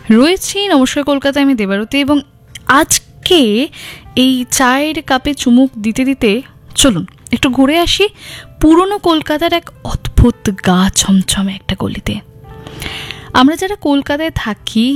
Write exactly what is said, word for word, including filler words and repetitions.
রয়েছি নমস্কার কলকাতায়, আমি দেবারতী, এবং আজকে এই চায়ের কাপে চুমুক দিতে দিতে চলুন একটু ঘুরে আসি পুরনো কলকাতার এক অদ্ভুত গা ছমছমে একটা গলিতে। আমরা যারা কলকাতায় থাকি